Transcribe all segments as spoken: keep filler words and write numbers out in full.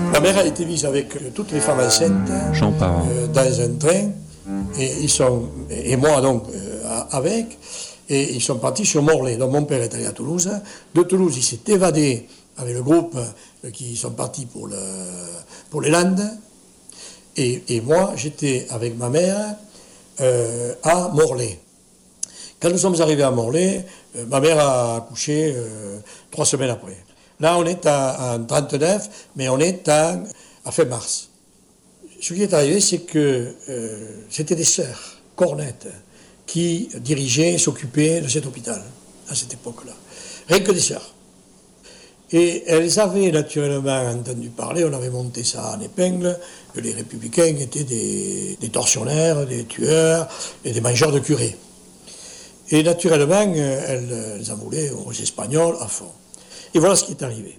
Ma mère a été mise avec toutes les femmes enceintes euh, dans un train, et, ils sont, et moi donc euh, avec, et ils sont partis sur Morlaix. Donc mon père est allé à Toulouse. De Toulouse, il s'est évadé avec le groupe euh, qui sont partis pour, le, pour les Landes. Et, et moi, j'étais avec ma mère euh, à Morlaix. Quand nous sommes arrivés à Morlaix, euh, ma mère a accouché euh, trois semaines après. Là, on est en, en trente-neuf, mais on est en, à fin mars. Ce qui est arrivé, c'est que euh, c'était des sœurs cornettes qui dirigeaient, s'occupaient de cet hôpital à cette époque-là. Rien que des sœurs. Et elles avaient naturellement entendu parler, on avait monté ça en épingle, que les républicains étaient des, des tortionnaires, des tueurs et des mangeurs de curés. Et naturellement, elles, elles en voulaient aux Espagnols à fond. Et voilà ce qui est arrivé.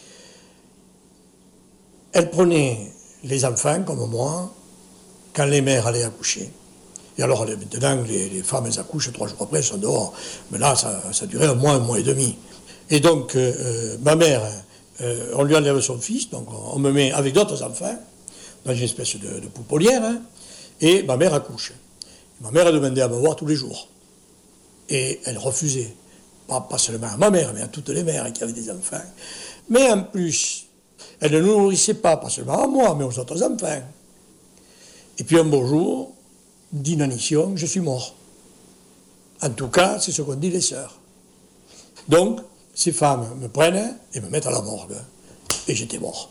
Elles prenaient les enfants, comme moi, quand les mères allaient accoucher. Et alors, maintenant, les, les femmes, elles accouchent, trois jours après, elles sont dehors. Mais là, ça, ça durait un mois, un mois et demi. Et donc, euh, ma mère, euh, on lui enlève son fils, donc on me met avec d'autres enfants, dans une espèce de, de pouponnière, hein, et ma mère accouche. Et ma mère a demandé à me voir tous les jours. Et elle refusait. Pas, pas seulement à ma mère, mais à toutes les mères qui avaient des enfants. Mais en plus, elle ne nous nourrissait pas, pas seulement à moi, mais aux autres enfants. Et puis un beau jour, d'inanition, je suis mort. En tout cas, c'est ce qu'ont dit les sœurs. Donc, ces femmes me prennent et me mettent à la morgue. Et j'étais mort.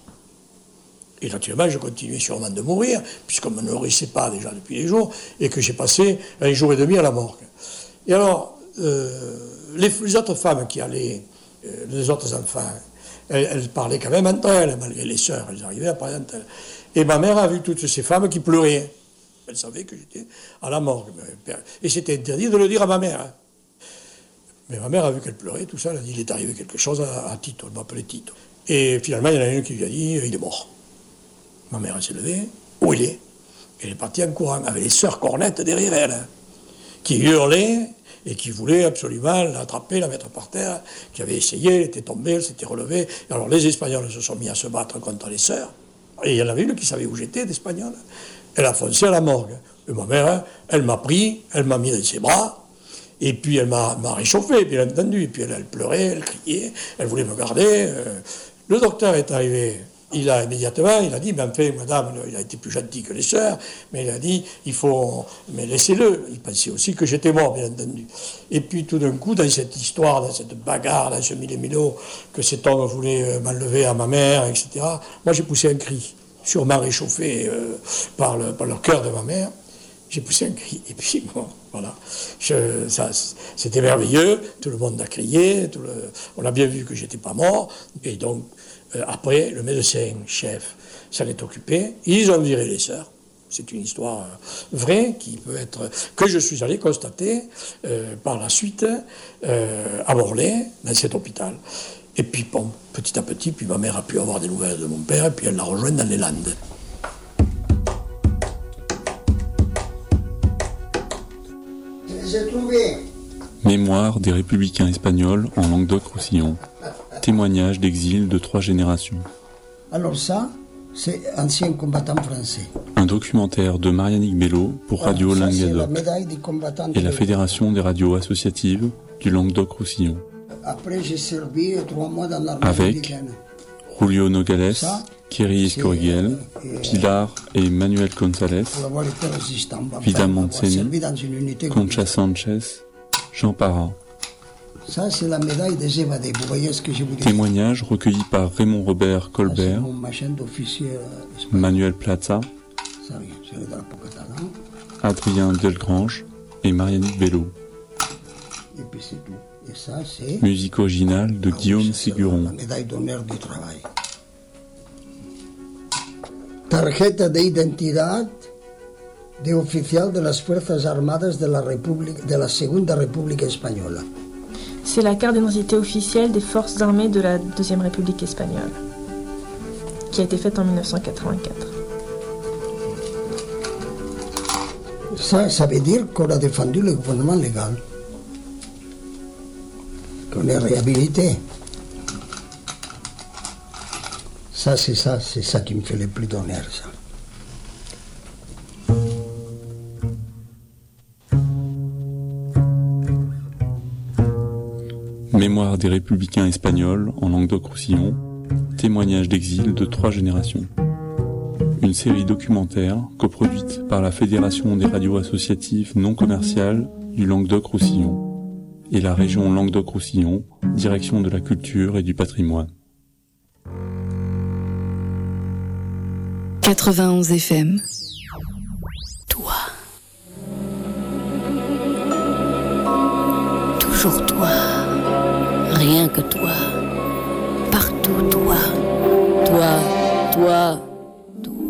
Et naturellement, je continuais sûrement de mourir, puisqu'on ne me nourrissait pas déjà depuis les jours, et que j'ai passé un jour et demi à la morgue. Et alors, euh, les, les autres femmes qui allaient, euh, les autres enfants, elles, elles parlaient quand même entre elles, malgré les sœurs, elles arrivaient à parler entre elles. Et ma mère a vu toutes ces femmes qui pleuraient. Elle savait que j'étais à la morgue. Et c'était interdit de le dire à ma mère. Mais ma mère a vu qu'elle pleurait, tout ça, elle a dit, il est arrivé quelque chose à, à Tito, elle m'appelait Tito. Et finalement, il y en a une qui lui a dit, il est mort. Ma mère, elle s'est levée, où il est? Elle est partie en courant, avec les sœurs cornettes derrière elle, qui hurlaient et qui voulaient absolument l'attraper, la mettre par terre, qui avait essayé, elle était tombée, elle s'était relevée. Et alors les Espagnols se sont mis à se battre contre les sœurs. Et il y en avait une qui savait où j'étais, d'Espagnol. Elle a foncé à la morgue. Et ma mère, elle m'a pris, elle m'a mis dans ses bras, et puis elle m'a, m'a réchauffé, bien entendu. Et puis elle, elle pleurait, elle criait, elle voulait me garder. Le docteur est arrivé. Il a immédiatement, il a dit, mais enfin, madame, il a été plus gentil que les sœurs, mais il a dit, il faut, mais laissez-le. Il pensait aussi que j'étais mort, bien entendu. Et puis tout d'un coup, dans cette histoire, dans cette bagarre, dans ce mille-et-mille que cet homme voulait m'enlever à ma mère, et cetera, moi j'ai poussé un cri, sûrement réchauffé euh, par, le, par le cœur de ma mère. J'ai poussé un cri, et puis bon, voilà. Je, ça, c'était merveilleux, tout le monde a crié, tout le, on a bien vu que j'étais pas mort, et donc, Euh, après, le médecin-chef s'en est occupé. Ils ont viré les sœurs. C'est une histoire euh, vraie qui peut être que je suis allé constater euh, par la suite euh, à Morlaix, dans cet hôpital. Et puis, bon, petit à petit, puis ma mère a pu avoir des nouvelles de mon père, et puis elle l'a rejoint dans les Landes. J'ai trouvé. Mémoire des républicains espagnols en Languedoc-Roussillon. Témoignage d'exil de trois générations. Alors ça, c'est ancien combattant français. Un documentaire de Marianique Bello pour Alors, Radio ça, Languedoc la et la Fédération des radios associatives du Languedoc-Roussillon. Après, j'ai servi trois mois dans l'armée Avec républicaine. Julio Nogales, Ça, Thierry Escoriel, euh, Pilar et Manuel González, Pour avoir été résistant. Vida Enfin, Montseny, servi dans une unité Concha militaire. Sanchez, Jean Parra. Ça, c'est la médaille des évadés. Vous voyez ce que je vous dis? Témoignages recueillis par Raymond Robert Ça, Colbert, c'est mon machin d'officier euh, espagnol. Manuel Plaza, Ça, oui, c'est le drapeau catalan. Adrien Delgrange et Marianique Bello. Et puis c'est tout. Et ça, c'est... Musique originale de Ah oui, Guillaume ça, c'est Séguron. La médaille d'honneur du travail. Tarjeta de identidad de oficial de las Fuerzas Armadas de la, República, de la Segunda República Española. C'est la carte d'identité officielle des forces armées de la Deuxième République espagnole, qui a été faite en mille neuf cent quatre-vingt-quatre. Ça, ça veut dire qu'on a défendu le gouvernement légal, qu'on est réhabilité. Ça, c'est ça, c'est ça qui me fait le plus d'honneur, ça. Mémoire des républicains espagnols en Languedoc-Roussillon, témoignages d'exil de trois générations. Une série documentaire coproduite par la Fédération des radios associatives non commerciales du Languedoc-Roussillon et la région Languedoc-Roussillon, direction de la culture et du patrimoine. quatre-vingt-onze F M. Toi. Toujours toi. Rien que toi. Partout toi. Toi, toi.